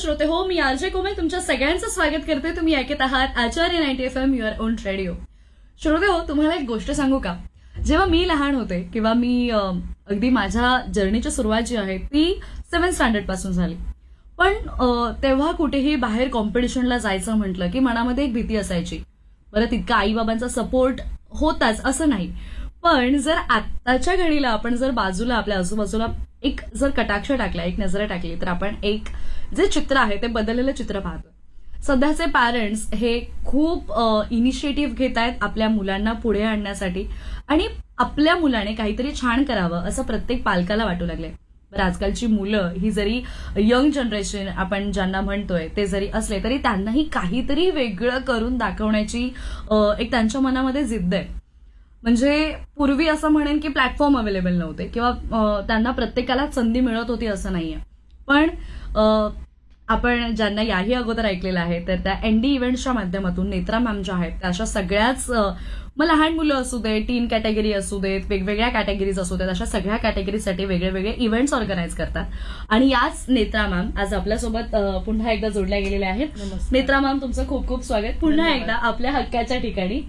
श्रोते हो, मी आरजे कोमल तुमच्या सगळ्यांचं स्वागत करते. तुम्ही ऐकत आहात आचार्य 90 FM युअर ओन रेडिओ. श्रोते हो, तुम्हाला एक गोष्ट सांगू का? जेव्हा मी लहान होते किंवा मी अगदी माझ्या जर्नीची सुरुवात जी आहे ती 7th स्टँडर्ड पासून झाली. पण तेव्हा कुठेही बाहेर कॉम्पिटिशनला जायचं म्हटलं की मनामध्ये एक भीती असायची. बरं, तितका आईबाबांचा सपोर्ट होताच असं नाही, पण जर आत्ताच्या घडीला आपण जर बाजूला आपल्या आजूबाजूला एक जर कटाक्ष टाकला, एक नजर टाकली, तर आपण एक जे चित्र आहे ते बदललेलं चित्र पाहतो. सध्याचे पॅरेंट्स हे खूप इनिशिएटिव्ह घेत आहेत आपल्या मुलांना पुढे आणण्यासाठी आणि आपल्या मुलाने काहीतरी छान करावं असं प्रत्येक पालकाला वाटू लागले. बरं, आजकालची मुलं ही जरी यंग जनरेशन आपण ज्यांना म्हणतोय ते जरी असले तरी त्यांनाही काहीतरी वेगळं करून दाखवण्याची एक त्यांच्या मनामध्ये जिद्द आहे. म्हणजे पूर्वी असं म्हणेन की प्लॅटफॉर्म अवेलेबल नव्हते किंवा त्यांना प्रत्येकाला संधी मिळत होती असं नाहीये. पण आपण ज्यांना याही अगोदर ऐकलेलं आहे तर त्या एनडी इव्हेंट्सच्या माध्यमातून नेत्रा मॅम ज्या आहेत त्या अशा सगळ्याच मग लहान मुलं असू देत, टीन कॅटेगरी असू देत, वेगवेगळ्या कॅटेगरीज असू देत, अशा सगळ्या कॅटेगरीसाठी वेगळे वेगळे इव्हेंट्स ऑर्गनाईज करतात. आणि याच नेत्रा मॅम आज आपल्यासोबत पुन्हा एकदा जोडल्या गेलेल्या आहेत. नेत्रा मॅम, तुमचं खूप खूप स्वागत पुन्हा एकदा आपल्या हक्काच्या ठिकाणी.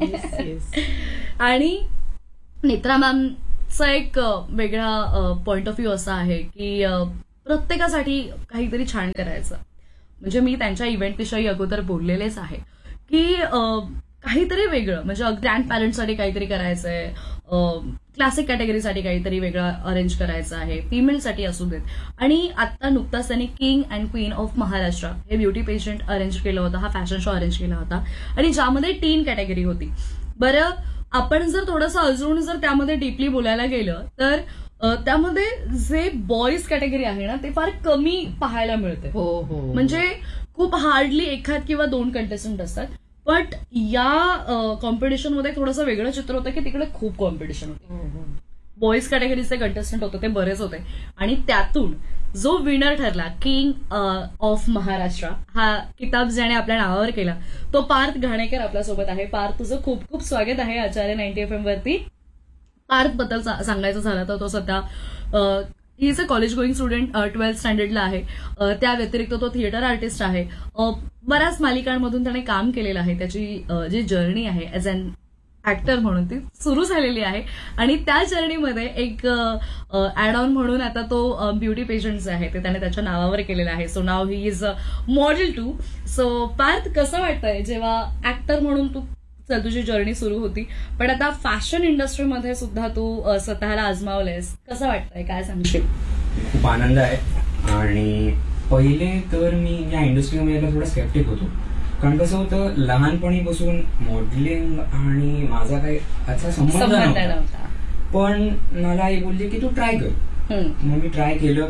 आणि नेत्रा मॅमचा एक वेगळा पॉइंट ऑफ व्ह्यू असा आहे की प्रत्येकासाठी काहीतरी छान करायचं. म्हणजे मी त्यांच्या इव्हेंटविषयी अगोदर बोललेलेच आहे की काहीतरी वेगळं, म्हणजे ग्रँड पॅरेंट्ससाठी काहीतरी करायचंय, क्लासिक कॅटेगरीसाठी काहीतरी वेगळं अरेंज करायचं आहे, फिमेलसाठी असू देत. आणि आता नुकताच त्यांनी king and queen of Maharashtra हे ब्युटी पेजंट अरेंज केलं होतं, हा फॅशन शो अरेंज केला होता आणि ज्यामध्ये टीन कॅटेगरी होती. बरं, आपण जर थोडंसं अजून जर त्यामध्ये डीपली बोलायला गेलं तर त्यामध्ये जे बॉईज कॅटेगरी आहे ना ते फार कमी पाहायला मिळते. म्हणजे खूप हार्डली एखाद किंवा दोन कंटेस्टंट असतात. बट या कॉम्पिटिशनमध्ये थोडंसं वेगळं चित्र होतं की तिकडे खूप कॉम्पिटिशन होते. बॉईज कॅटेगरीचे कंटेस्टंट होते ते बरेच होते आणि त्यातून जो विनर ठरला किंग ऑफ महाराष्ट्र हा किताब ज्याने आपल्या नावावर केला तो पार्थ घाणेकर आपल्यासोबत आहे. पार्थ, तुझं खूप खूप स्वागत आहे आचार्य 90 FM वरती. पार्थ बद्दल सांगायचं झालं तर तो सध्या he is a college going student, 12th स्टँडर्डला आहे. त्या व्यतिरिक्त तो थिएटर आर्टिस्ट आहे. बऱ्याच मालिकांमधून त्याने काम केलेलं आहे. त्याची जी जर्नी आहे ऍज अन ऍक्टर म्हणून ती सुरू झालेली आहे आणि त्या जर्नीमध्ये एक ऍड ऑन म्हणून आता तो ब्युटी पेजंट जे आहे ते त्याने त्याच्या नावावर केलेलं आहे. So now he is model to. So Parth, कसं वाटतंय जेव्हा ऍक्टर म्हणून तू तुझी जर्नी सुरू होती पण आता फॅशन इंडस्ट्रीमध्ये सुद्धा तू स्वतःला आजमावलंयस, कसं वाटतंय, काय सांगशील? खूप आनंद आहे. आणि पहिले तर मी या इंडस्ट्रीमध्ये थोडं स्केप्टिक होतो, कारण कसं होतं लहानपणीपासून मॉडेलिंग आणि माझा काही असा संबंध नव्हता. पण मला आई बोलली की तू ट्राय कर. मग मी ट्राय केलं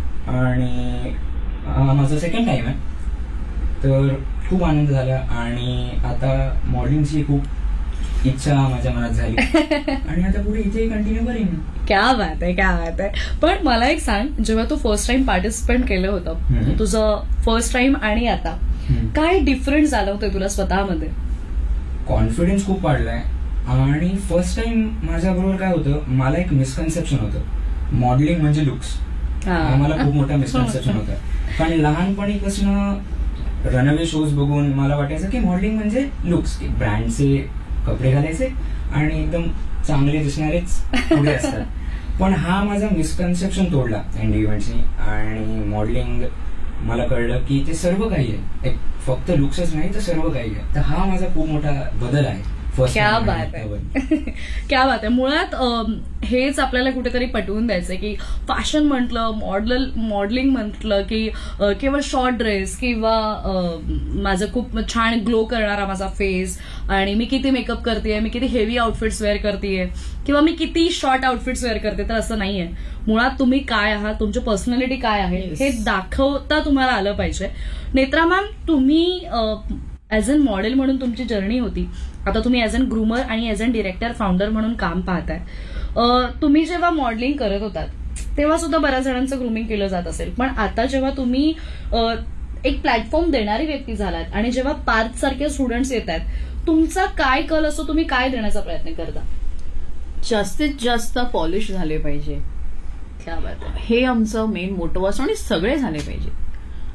आणि माझा सेकंड टाइम आहे तर खूप आनंद झाला आणि आता मॉडेलिंगची खूप इच्छा माझ्या मनात झाली आणि आता पुढे इथे कंटिन्यू करेन. क्या बात आहे, क्या बात आहे. पण मला एक सांग, जेव्हा तू फर्स्ट टाइम पार्टिसिपेट केलं होतं, तुझं फर्स्ट टाइम आणि आता काय डिफरन्स जाणवतोय तुला स्वतःमध्ये? कॉन्फिडन्स खूप वाढलाय. आणि फर्स्ट टाइम माझ्या बरोबर काय होतं, मला एक मिसकन्सेप्शन होतं मॉडेलिंग म्हणजे लुक्स. मला खूप मोठा मिसकन्सेप्शन होतं, कारण लहानपणीपासून रनअवे शोज बघून मला वाटायचं की मॉडेलिंग म्हणजे लुक्स, की ब्रँडचे कपडे घालायचे आणि एकदम चांगले दिसणारेच पुढे असतात. पण हा माझा मिसकन्सेप्शन तोडला एनडी इव्हेंट्सनी आणि मॉडेलिंग मला कळलं की ते सर्व काही आहे, फक्त लुक्सच नाही तर सर्व काही आहे. तर हा माझा खूप मोठा बदल आहे. क्या बात आहे, क्या बात आहे. मुळात हेच आपल्याला कुठेतरी पटवून द्यायचंय की फॅशन म्हटलं, मॉडेलिंग म्हटलं की केवळ शॉर्ट ड्रेस किंवा माझं खूप छान ग्लो करणारा माझा फेस आणि मी किती मेकअप करतेय, मी किती हेवी आउटफिट्स वेअर करतेय किंवा मी किती शॉर्ट आउटफिट्स वेअर करते, तर असं नाहीये. मुळात तुम्ही काय आहात, तुमची पर्सनॅलिटी काय आहे हे दाखवता तुम्हाला आलं पाहिजे. नेत्रा मॅम, तुम्ही ऍज अन मॉडेल म्हणून तुमची जर्नी होती, आता तुम्ही ऍज अन ग्रूमर आणि ऍज अन डिरेक्टर, फाउंडर म्हणून काम पाहताय. तुम्ही जेव्हा मॉडेलिंग करत होतात तेव्हा सुद्धा बऱ्याच जणांचं ग्रूमिंग केलं जात असेल, पण आता जेव्हा तुम्ही एक प्लॅटफॉर्म देणारी व्यक्ती झालात आणि जेव्हा पार्थ सारखे स्टुडंट्स येत आहेत, तुमचा काय कल असतो, तुम्ही काय देण्याचा प्रयत्न करता? जास्तीत जास्त पॉलिश झाले पाहिजे, हे आमचं मेन मोटो असतो आणि सगळे झाले पाहिजे.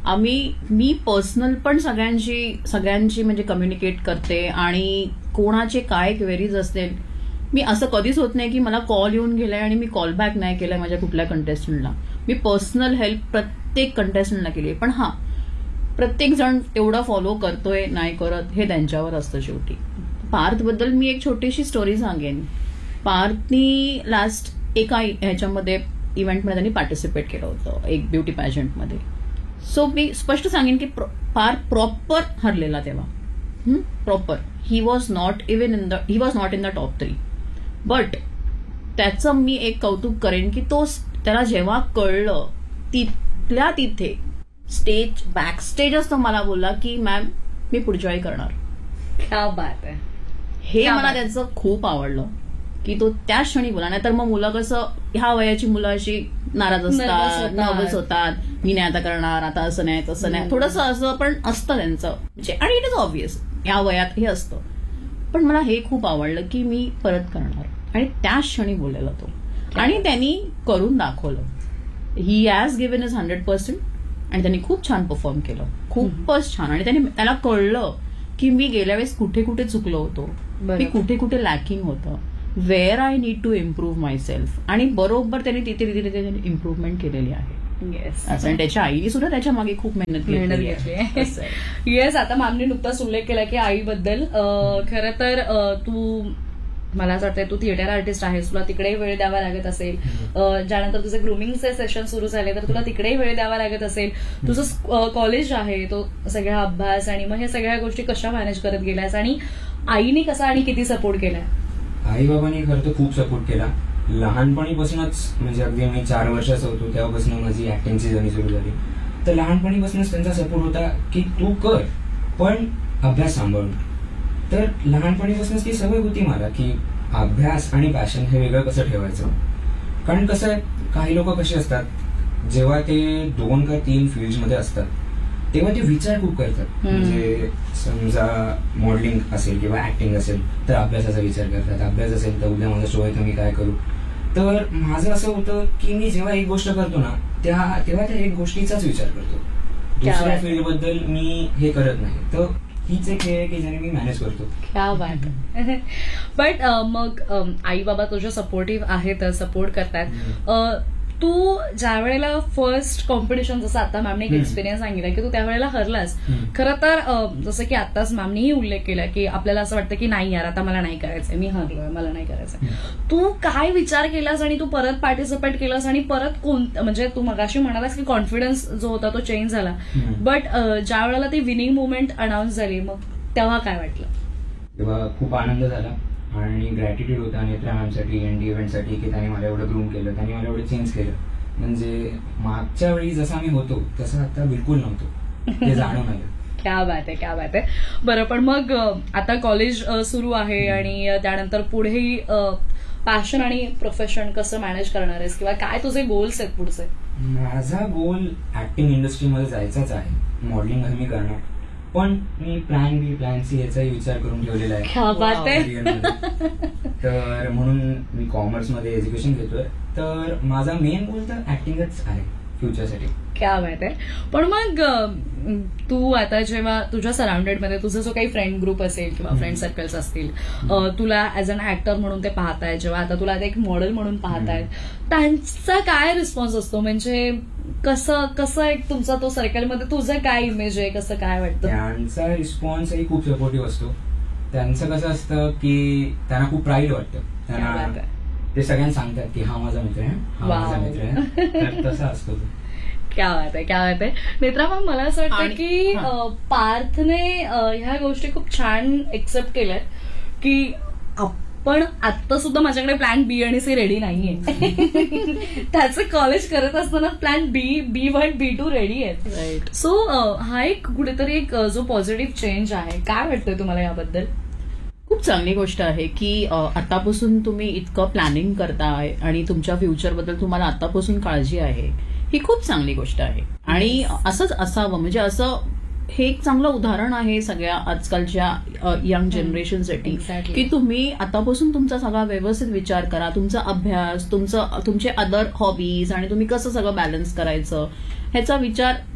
मी पर्सनल पण सगळ्यांची म्हणजे कम्युनिकेट करते, आणि कोणाचे काय क्वेरीज असतील, मी असं कधीच होत नाही की मला कॉल येऊन गेलाय आणि मी कॉल बॅक नाही केलाय माझ्या कुठल्या कंटेस्टंटला. मी पर्सनल हेल्प प्रत्येक कंटेस्टंटला केली आहे. पण हा, प्रत्येक जण तेवढं फॉलो करतोय नाही करत हे त्यांच्यावर असतं शेवटी. पार्थबद्दल मी एक छोटीशी स्टोरी सांगेन. पार्थनी लास्ट एका ह्याच्यामध्ये इव्हेंटमध्ये त्यांनी पार्टिसिपेट केलं होतं, एक ब्युटी पॅजंटमध्ये. सो मी स्पष्ट सांगेन की पार्थ प्रॉपर हरलेला तेव्हा, proper. He was not in the top 3. But त्याचं मी एक कौतुक करेन की त्याला जेव्हा कळलं, तिथल्या तिथे बॅक स्टेजच तो मला बोलला की मॅम मी पुढच्या वेळी करणार. क्या बात आहे. हे मला त्याचं खूप आवडलं की तो त्या क्षणी बोला. नाहीतर मग मुलं कसं, ह्या वयाची मुलं अशी नाराज असतात, नर्वस होतात, मी नाही आता करणार, आता असं नाही तसं नाही, थोडंसं असं पण असतं त्यांचं. आणि इट इज ऑब्विस या वयात हे असतं. पण मला हे खूप आवडलं की मी परत करणार, आणि त्या क्षणी बोललेला तो, आणि त्यांनी करून दाखवलं. ही हॅज गिव्हन इज 100%, आणि त्यांनी खूप छान परफॉर्म केलं, खूपच छान. आणि त्याला कळलं की मी गेल्या वेळेस कुठे कुठे चुकलो होतो, मी कुठे कुठे लॅकिंग होतं, wear I need to improve my self, आणि बरोबर त्यांनी तिथे इम्प्रूव्हमेंट केलेली आहे. येस. आणि त्याच्या आईने सुद्धा त्याच्या मागे खूप मेहनत घेतली. येस. आता मॅमने नुकताच उल्लेख केला की आईबद्दल. खरं तर तू, मला असं वाटतं तू थिएटर आर्टिस्ट आहेस, तुला तिकडे वेळ द्यावा लागत असेल. ज्यानंतर तुझे ग्रुमिंगचे सेशन सुरू झाले तर तुला तिकडे वेळ द्यावा लागत असेल. तुझं कॉलेज आहे, तो सगळा अभ्यास, आणि मग हे सगळ्या गोष्टी कशा मॅनेज करत गेल्यास, आणि आईने कसा आणि किती सपोर्ट केलाय? आई बाबांनी खरं तर खूप सपोर्ट केला लहानपणीपासूनच. म्हणजे अगदी मी 4 वर्षाचा होतो तेव्हापासून माझी ऍक्टिंगची जर्नी सुरू झाली. तर लहानपणीपासूनच त्यांचा सपोर्ट होता की तू कर, पण अभ्यास सांभाळून. तर लहानपणीपासूनच ती सवय होती मला की अभ्यास आणि पॅशन हे वेगळं कसं ठेवायचं. कारण कसं आहे, काही लोक कसे असतात, जेव्हा ते 2 का 3 फील्डमध्ये असतात तेव्हा ते विचार खूप करतात. म्हणजे समजा मॉडेलिंग असेल किंवा ऍक्टिंग असेल तर अभ्यासाचा विचार करतात, अभ्यास असेल तर उद्या माझा शो आहे तर मी काय करू. तर माझं असं होतं की मी जेव्हा एक गोष्ट करतो ना तेव्हा त्या एक गोष्टीचाच विचार करतो, दुसऱ्या फील्डबद्दल मी हे करत नाही. तर हीच एक हे आहे की ज्याने मी मॅनेज करतो. क्या बात. बट मग आई बाबा तुझ्या सपोर्टिव्ह आहेत, सपोर्ट करतायत. तू ज्या वेळेला फर्स्ट कॉम्पिटिशन, जसं आता मॅमने एक एक्सपिरियन्स सांगितला की तू त्यावेळेला हरलास. खरं तर जसं की आताच मॅमनेही उल्लेख केला की आपल्याला असं वाटतं की नाही यार आता मला नाही करायचंय, मी हरलोय, मला नाही करायचंय. तू काय विचार केलास आणि तू परत पार्टिसिपेट केलास, आणि परत म्हणजे तू मगाशी म्हणालास की कॉन्फिडन्स जो होता तो चेंज झाला, बट ज्या वेळेला ती विनिंग मुवमेंट अनाऊन्स झाली मग तेव्हा काय वाटलं? तेव्हा खूप आनंद झाला आणि ग्रॅटिट्यूड होता नेत्रा मॅमसाठी, एनडी इव्हेंटसाठी की त्यांनी मला एवढं ग्रूम केलं, त्यांनी मला एवढं चेंज केलं. म्हणजे मागच्या वेळी जसा मी होतो तसं आता बिलकुल नव्हतो, ते जाणून आलं. क्या बात आहे, क्या बात आहे. बरं, पण मग आता कॉलेज सुरू आहे आणि त्यानंतर पुढेही पॅशन आणि प्रोफेशन कसं मॅनेज करणार आहेस, किंवा काय तुझे गोल्स आहेत पुढचे? माझा गोल ऍक्टिंग इंडस्ट्रीमध्ये जायचाच आहे, मॉडेलिंग मी करणार. पण मी प्लॅन बी प्लॅन सी याचाही विचार करून ठेवलेला आहे. क्या बात आहे. तर म्हणून मी कॉमर्समध्ये एज्युकेशन घेतोय. तर माझा मेन गोल तर ऍक्टिंगच आहे फ्युचरसाठी. क्या बात आहे. पण मग तू आता जेव्हा तुझ्या सराउंडेडमध्ये तुझा जो काही फ्रेंड ग्रुप असेल किंवा फ्रेंड सर्कल्स असतील, तुला ऍज अन ऍक्टर म्हणून ते पाहतायत, जेव्हा आता तुला एक मॉडेल म्हणून पाहतायत, त्यांचा काय रिस्पॉन्स असतो? म्हणजे कसं एक तुमचा तो सर्कलमध्ये तुझं काय इमेज आहे, कसं काय वाटतं? त्यांचा रिस्पॉन्सही खूप सपोर्टिव्ह असतो. त्यांचं कसं असतं की त्यांना खूप प्राईड वाटतं, त्यांना ते सगळ्यांना सांगतात की हा माझा मित्र आहे, हा माझा मित्र आहे. तर तसा असतो. क्या बात आहे, क्या बात आहे. नेत्रा मॅम, मला असं वाटतं की पार्थने ह्या गोष्टी खूप छान एक्सेप्ट केल्यात की आपण आता सुद्धा माझ्याकडे प्लॅन बी आणि सी रेडी नाहीये. त्याचं कॉलेज करत असताना प्लॅन B1 B2 रेडी आहेत. सो हा एक कुठेतरी एक जो पॉझिटिव्ह चेंज आहे, काय वाटतंय तुम्हाला याबद्दल? खूप चांगली गोष्ट आहे की आतापासून तुम्ही इतकं प्लॅनिंग करताय आणि तुमच्या फ्युचरबद्दल तुम्हाला आतापासून काळजी आहे, ही खूप चांगली गोष्ट आहे. आणि असंच असावं, म्हणजे असं हे एक चांगलं उदाहरण आहे सगळ्या आजकालच्या यंग जनरेशनसाठी की तुम्ही आतापासून तुमचा सगळा व्यवस्थित विचार करा, तुमचा अभ्यास, तुमचे अदर हॉबीज, आणि तुम्ही कसं सगळं बॅलन्स करायचं ह्याचा विचार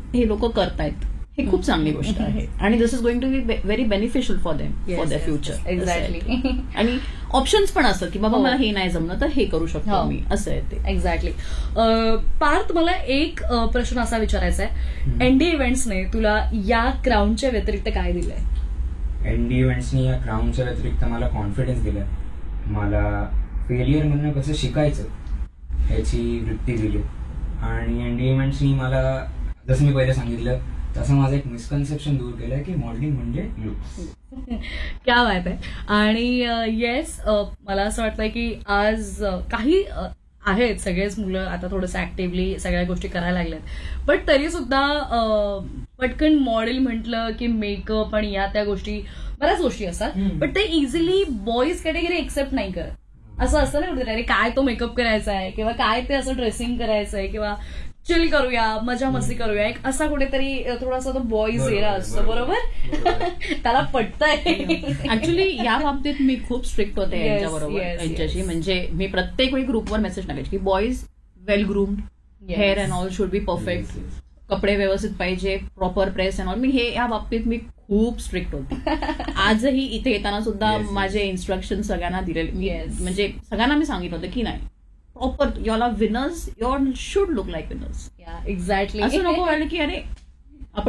हे लोक करतायत, हे खूप चांगली गोष्ट आहे आणि दिस is going to be very beneficial for them for the future. Exactly. आणि ऑप्शन्स पण असतात की बाबा मला हे नाही जमलं तर हे करू शकतो मी, असं आहे ते. एक्झॅक्टली. पार्थ, मला एक प्रश्न असा विचारायचा आहे, एनडी इव्हेंट्सने तुला या क्राऊनच्या व्यतिरिक्त काय दिलंय? एनडी इव्हेंट्सनी या क्राऊनच्या व्यतिरिक्त मला कॉन्फिडन्स दिलाय, मला फेलियर मधनं कसं शिकायचं ह्याची वृत्ती दिली, आणि एनडी इव्हेंट्सनी मला जसं मी पहिले सांगितलं तसं माझं एक मिसकन्सेप्शन दूर केलंय की मॉडेलिंग म्हणजे लुक्स. क्या बात आहे. आणि येस, मला असं वाटतंय की आज काही आहेत सगळेच मुलं आता थोडंसं ऍक्टिव्हली सगळ्या गोष्टी करायला लागल्यात, बट तरी सुद्धा पटकन मॉडेल म्हटलं की मेकअप आणि या त्या गोष्टी, बऱ्याच गोष्टी असतात, बट ते इझिली बॉईज कॅटेगरी एक्सेप्ट नाही करत. असं असतं ना कुठेतरी, अरे काय तो मेकअप करायचा आहे किंवा काय ते असं ड्रेसिंग करायचं आहे किंवा चिल करूया, मजा मस्ती करूया, एक असा कुठेतरी थोडासा तो बॉईज एरा असतो. बरोबर? त्याला पटतंय. ऍक्च्युली या बाबतीत मी खूप स्ट्रिक्ट होते Yes, यांच्याबरोबर, yes, यांच्याशी. yes. म्हणजे मी प्रत्येक वेळी ग्रुपवर मेसेज टाकायचे की boys well groomed, hair and all should be perfect, कपडे व्यवस्थित पाहिजे, प्रॉपर प्रेस अँड ऑल. मी हे या बाबतीत मी खूप स्ट्रिक्ट होते. आजही इथे येताना सुद्धा माझे इन्स्ट्रक्शन सगळ्यांना दिलेले, म्हणजे सगळ्यांना मी सांगितलं होतं की नाही, proper, your winners, your should look like winners. Exactly. असं नको व्हायला की अरे